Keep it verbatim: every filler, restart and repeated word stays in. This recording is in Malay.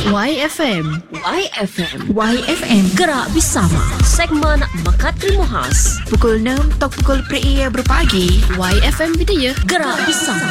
Y F M. Y F M. Y F M. Gerak bersama. Segmen Makatri Muhas. Pukul enam tok pukul per ia berpagi. Y F M Bidaya. Gerak bersama.